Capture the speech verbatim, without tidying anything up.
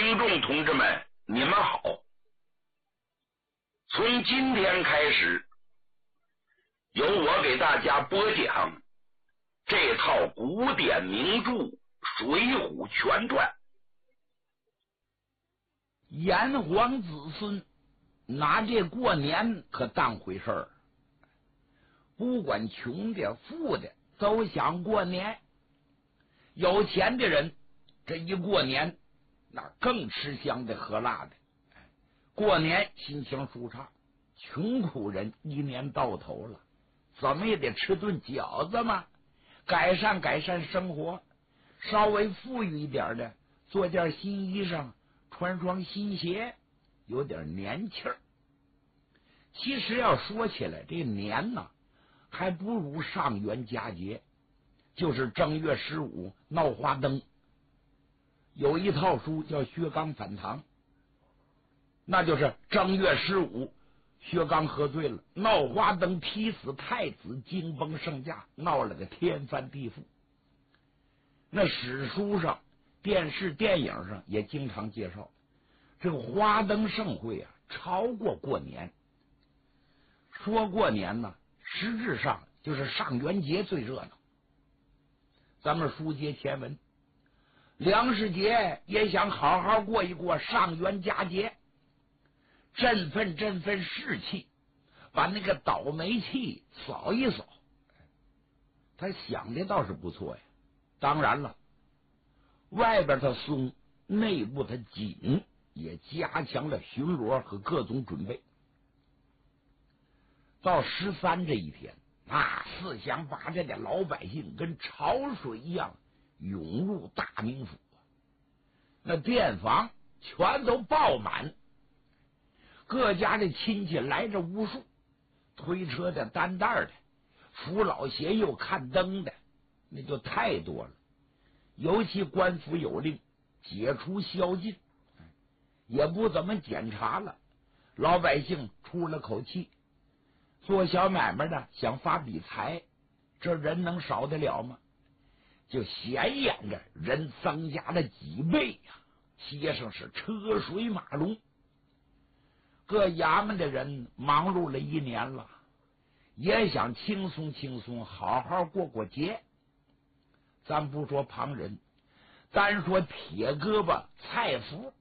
听众同志们，你们好！从今天开始，由我给大家播讲这套古典名著《水浒全传》。 炎黄子孙拿这过年可当回事儿，不管穷的富的都想过年。有钱的人这一过年那更吃香的喝辣的，过年心情舒畅。穷苦人一年到头了，怎么也得吃顿饺子嘛，改善改善生活。稍微富裕一点的做件新衣裳，穿双新鞋，有点年气儿。其实要说起来，这年呢还不如上元佳节，就是正月十五闹花灯。有一套书叫《薛刚反唐》，那就是正月十五薛刚喝醉了，闹花灯劈死太子，惊崩圣驾，闹了个天翻地覆。那史书上、电视电影上也经常介绍，这个花灯盛会啊，超过过年。说过年呢，实质上就是上元节最热闹。咱们书接前文，梁世杰也想好好过一过上元佳节，振奋振奋士气，把那个倒霉气扫一扫。他想的倒是不错呀，当然了，外边他松，内部他紧，也加强了巡逻和各种准备。到十三这一天，那四乡八寨的老百姓跟潮水一样涌入大名府，那店房全都爆满，各家的亲戚来着无数，推车的、担担的、扶老携幼看灯的，那就太多了。尤其官府有令解除宵禁，也不怎么检查了，老百姓出了口气。做小买卖的想发笔财，这人能少得了吗？就显眼着人增加了几倍呀、啊！街上是车水马龙，各衙门的人忙碌了一年了，也想轻松轻松好好过过节。咱不说旁人，单说铁胳膊蔡福，